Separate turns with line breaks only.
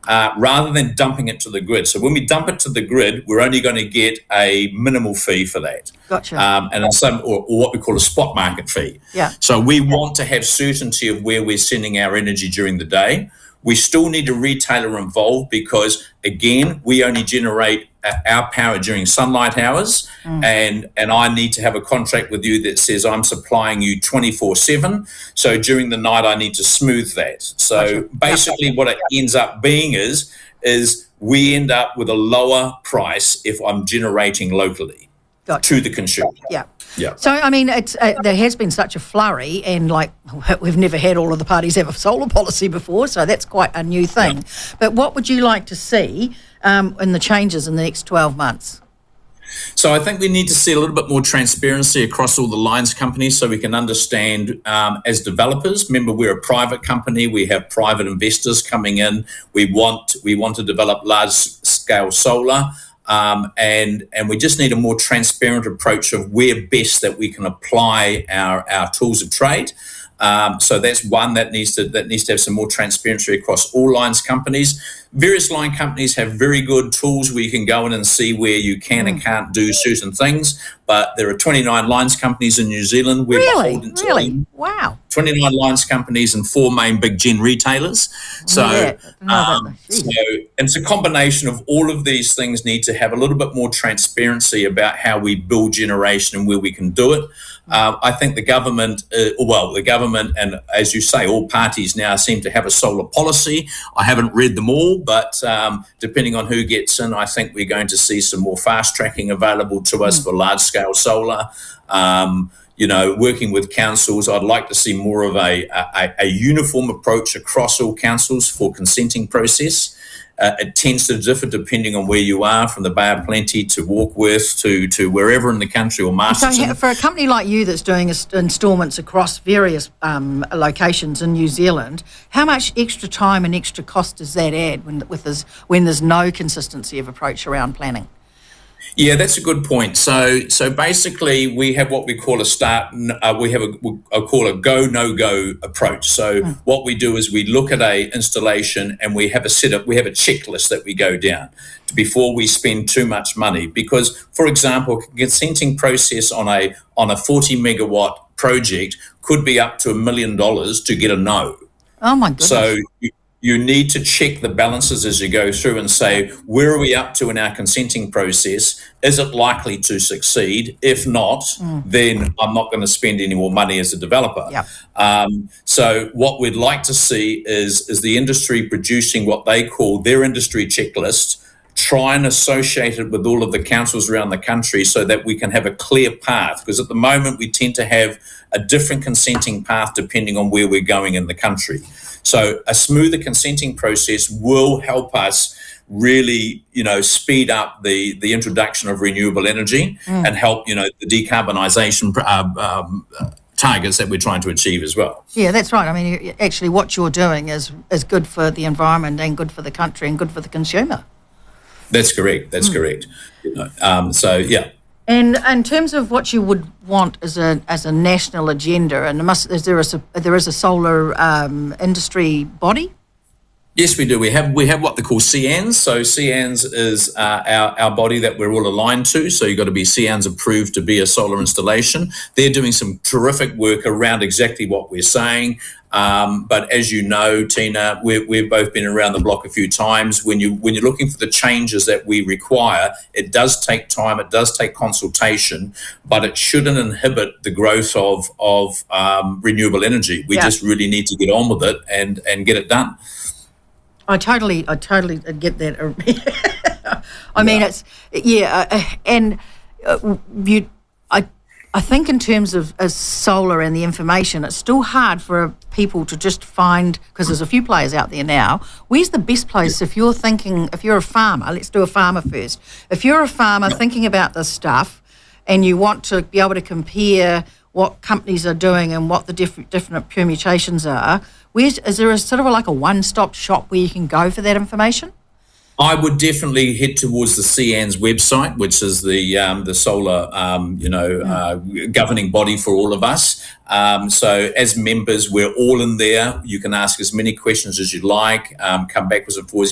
rather than dumping it to the grid. So when we dump it to the grid, we're only going to get a minimal fee for that.
Gotcha.
And or what we call a spot market fee.
Yeah.
So we want to have certainty of where we're sending our energy during the day. We still need a retailer involved because, again, we only generate our power during sunlight hours, and I need to have a contract with you that says I'm supplying you 24/7. So during the night, I need to smooth that. So basically, what it ends up being is we end up with a lower price if I'm generating locally to the consumer.
Yeah.
Yeah.
So, I mean, it's there has been such a flurry, and we've never had all of the parties have a solar policy before, so that's quite a new thing. Yeah. But what would you like to see in the changes in the next 12 months?
So I think we need to see a little bit more transparency across all the lines companies so we can understand as developers. Remember, we're a private company. We have private investors coming in. We want to develop large-scale solar. And we just need a more transparent approach of where best that we can apply our tools of trade. So that's one that needs to have some more transparency across all lines companies. Various line companies have very good tools where you can go in and see where you can and can't do certain things. But there are 29 lines companies in New Zealand. We're beholden to them.
Wow.
29 lines companies and 4 main big gen retailers. So it's a combination of all of these things need to have a little bit more transparency about how we build generation and where we can do it. I think the government, and as you say, all parties now seem to have a solar policy. I haven't read them all, but depending on who gets in, I think we're going to see some more fast tracking available to us for large scale solar. Working with councils, I'd like to see more of a uniform approach across all councils for consenting process. It tends to differ depending on where you are, from the Bay of Plenty to Warkworth to wherever in the country, or Masterton.
So for a company like you that's doing instalments across various locations in New Zealand, how much extra time and extra cost does that add when there's no consistency of approach around planning?
Yeah, that's a good point. So basically, we have what we call a go no go approach. So what we do is we look at a installation and we have a checklist that we go down before we spend too much money. Because, for example, consenting process on a 40 megawatt project could be up to $1 million to get a no.
Oh my goodness!
So you need to check the balances as you go through and say, where are we up to in our consenting process? Is it likely to succeed? If not, then I'm not going to spend any more money as a developer.
Yep.
So what we'd like to see is the industry producing what they call their industry checklist, try and associate it with all of the councils around the country so that we can have a clear path. Because at the moment, we tend to have a different consenting path depending on where we're going in the country. So a smoother consenting process will help us really, speed up the introduction of renewable energy and help, the decarbonisation targets that we're trying to achieve as well.
Yeah, that's right. I mean, actually what you're doing is good for the environment and good for the country and good for the consumer.
That's correct. That's correct. So, yeah.
And in terms of what you would want as a national agenda, and there is a solar industry body?
Yes, we do. We have what they call CANS. So CANS is our body that we're all aligned to. So you've got to be CANS approved to be a solar installation. They're doing some terrific work around exactly what we're saying. But as you know, Tina, we've both been around the block a few times. When you're looking for the changes that we require, it does take time, it does take consultation, but it shouldn't inhibit the growth of renewable energy. We just really need to get on with it and get it done.
I totally get that. I mean, it's and I think in terms of solar and the information, it's still hard for people to just find, because there's a few players out there now. Where's the best place if you're a farmer? Let's do a farmer first. If you're a farmer thinking about this stuff and you want to be able to compare what companies are doing and what the different permutations are, is there a sort of like a one-stop shop where you can go for that information?
I would definitely head towards the CANS website, which is the solar, governing body for all of us. So as members, we're all in there. You can ask as many questions as you like. Come back with a voice